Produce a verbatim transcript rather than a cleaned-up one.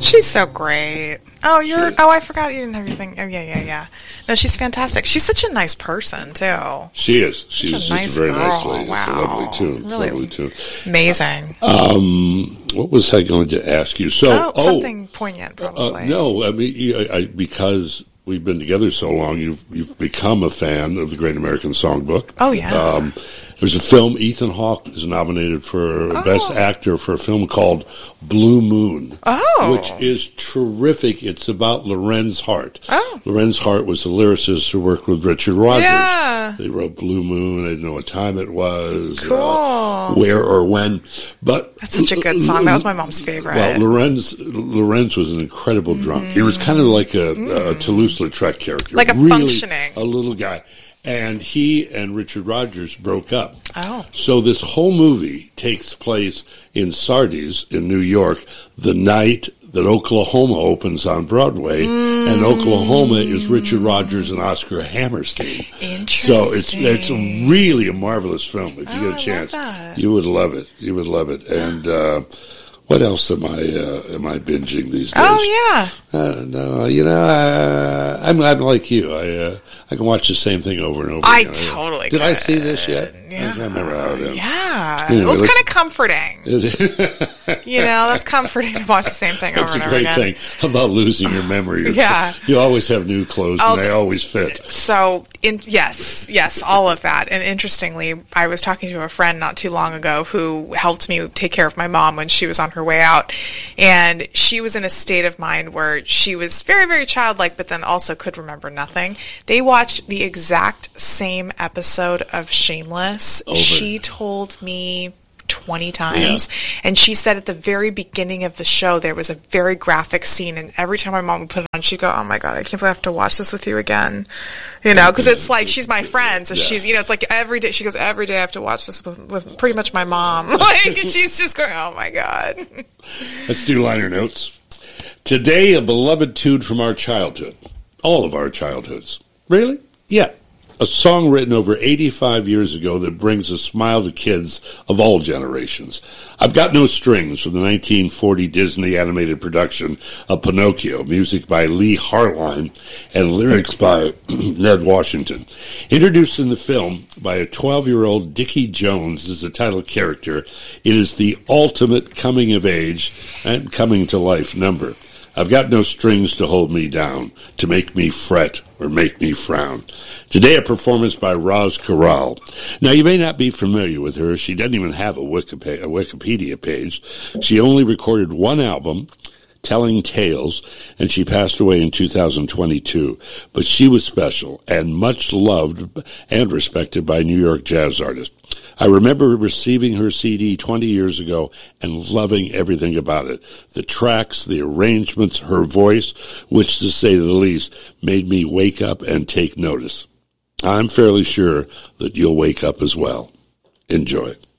She's so great. Oh, you're. Oh, I forgot you didn't have your thing. Oh, yeah, yeah, yeah. No, she's fantastic. She's such a nice person too. She is. She's such a, nice a very girl. nice lady. Wow. It's a lovely tune. Really lovely tune. Amazing. Um, what was I going to ask you? So, oh, oh something poignant, probably. Uh, no, I mean, I, I, because we've been together so long, you've you've become a fan of the Great American Songbook. Oh yeah. Um, there's a film. Ethan Hawke is nominated for oh. Best Actor for a film called Blue Moon, oh. which is terrific. It's about Lorenz Hart. Oh. Lorenz Hart was the lyricist who worked with Richard Rodgers. Yeah. They wrote Blue Moon. I didn't know what time it was, cool. uh, where or when. But that's such a good song. That was my mom's favorite. Well, Lorenz Lorenz was an incredible drunk. Mm. He was kind of like a, mm. a Toulouse-Lautrec character, like a really functioning, a little guy. And he and Richard Rodgers broke up. Oh. So this whole movie takes place in Sardis in New York the night that Oklahoma opens on Broadway, mm. and Oklahoma is Richard Rodgers and Oscar Hammerstein. Interesting. So it's it's really a marvelous film. If you oh, get a chance, I you would love it. You would love it. And uh, what else am I uh, am I binging these days? Oh yeah. Uh, no, you know, uh, I'm I'm like you. I uh, I can watch the same thing over and over. I again. totally. Did could. I see this yet? Yeah. I can't remember how it is. Yeah. Anyway, well, it's kind of comforting. Is it? You know, that's comforting to watch the same thing That's over and over again. That's a great thing about losing your memory. Yeah. You always have new clothes, oh, and they always fit. So, in, yes, yes, all of that. And interestingly, I was talking to a friend not too long ago who helped me take care of my mom when she was on her way out. And she was in a state of mind where she was very, very childlike, but then also could remember nothing. They watched the exact same episode of Shameless. Over. She told me twenty times, yeah. and she said at the very beginning of the show there was a very graphic scene, and every time my mom would put it on, she'd go, oh my god, I can't believe I have to watch this with you again, you know, because it's like she's my friend, so yeah. she's, you know, it's like every day, she goes, every day I have to watch this with, with pretty much my mom. Like, she's just going, oh my god. Let's do liner notes. Today, a beloved tune from our childhood, all of our childhoods. Really? Yeah. A song written over eighty-five years ago that brings a smile to kids of all generations. I've Got No Strings from the nineteen forty Disney animated production of Pinocchio, music by Lee Harline and lyrics by Ned Washington. Introduced in the film by a twelve-year-old Dickie Jones as the title character, it is the ultimate coming-of-age and coming-to-life number. I've got no strings to hold me down, to make me fret or make me frown. Today, a performance by Roz Corral. Now, you may not be familiar with her. She doesn't even have a Wikipedia page. She only recorded one album, Telling Tales, and she passed away in two thousand twenty-two. But she was special and much loved and respected by New York jazz artists. I remember receiving her C D twenty years ago and loving everything about it. The tracks, the arrangements, her voice, which to say the least, made me wake up and take notice. I'm fairly sure that you'll wake up as well. Enjoy.